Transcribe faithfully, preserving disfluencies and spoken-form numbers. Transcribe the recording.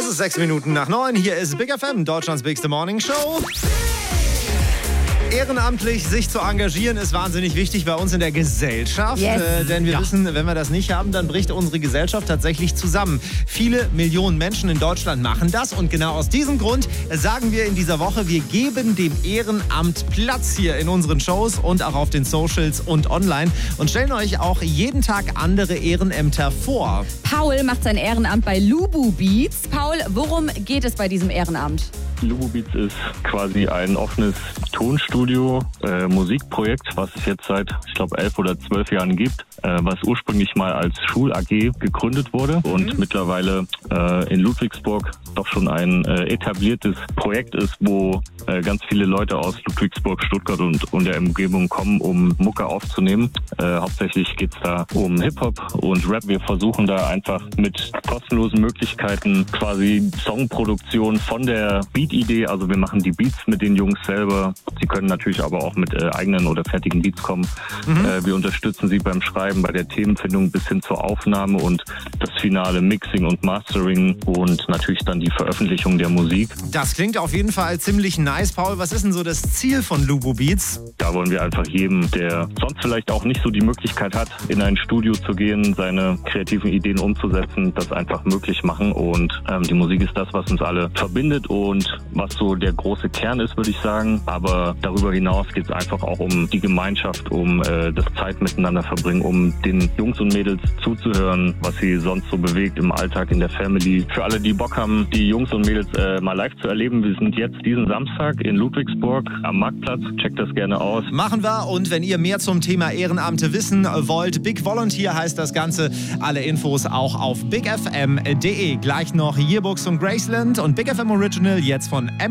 Es ist sechs Minuten nach neun. Hier ist Big F M, Deutschlands Bigste Morning Show. Ehrenamtlich sich zu engagieren ist wahnsinnig wichtig bei uns in der Gesellschaft. Yes. Äh, denn wir Ja. wissen, wenn wir das nicht haben, dann bricht unsere Gesellschaft tatsächlich zusammen. Viele Millionen Menschen in Deutschland machen das. Und genau aus diesem Grund sagen wir in dieser Woche, wir geben dem Ehrenamt Platz hier in unseren Shows und auch auf den Socials und online. Und stellen euch auch jeden Tag andere Ehrenämter vor. Paul macht sein Ehrenamt bei Lubu Beats. Paul, worum geht es bei diesem Ehrenamt? Lubu Beats ist quasi ein offenes Tonstudio, äh, Musikprojekt, was es jetzt seit, ich glaube, elf oder zwölf Jahren gibt, äh, was ursprünglich mal als Schul-A G gegründet wurde und mhm. mittlerweile äh, in Ludwigsburg doch schon ein äh, etabliertes Projekt ist, wo äh, ganz viele Leute aus Ludwigsburg, Stuttgart und, und der Umgebung kommen, um Mucke aufzunehmen. Äh, hauptsächlich geht's da um Hip-Hop und Rap. Wir versuchen da einfach mit kostenlosen Möglichkeiten quasi Songproduktion von der Beat-Idee, also wir machen die Beats mit den Jungs selber. Sie können natürlich aber auch mit äh, eigenen oder fertigen Beats kommen. Mhm. Äh, wir unterstützen sie beim Schreiben, bei der Themenfindung bis hin zur Aufnahme und das finale Mixing und Mastering und natürlich dann die Veröffentlichung der Musik. Das klingt auf jeden Fall ziemlich nice, Paul. Was ist denn so das Ziel von Lubu Beats? Da wollen wir einfach jedem, der sonst vielleicht auch nicht so die Möglichkeit hat, in ein Studio zu gehen, seine kreativen Ideen umzusetzen, das einfach möglich machen. Und ähm, die Musik ist das, was uns alle verbindet und was so der große Kern ist, würde ich sagen. Aber darüber hinaus geht es einfach auch um die Gemeinschaft, um äh, das Zeit miteinander verbringen, um den Jungs und Mädels zuzuhören, was sie sonst so bewegt im Alltag, in der Family. Für alle, die Bock haben, die Jungs und Mädels äh, mal live zu erleben, wir sind jetzt diesen Samstag in Ludwigsburg am Marktplatz. Checkt das gerne aus. Machen wir. Und wenn ihr mehr zum Thema Ehrenamte wissen wollt, Big Volunteer heißt das Ganze. Alle Infos auch auf big f m punkt d e. Gleich noch Yearbooks von Graceland und Big F M Original jetzt von M